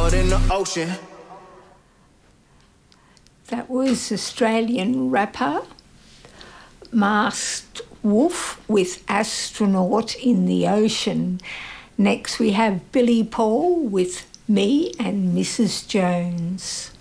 out in the ocean. That was Australian rapper Masked Wolf with Astronaut in the Ocean. Next we have Billy Paul with Me and Mrs. Jones.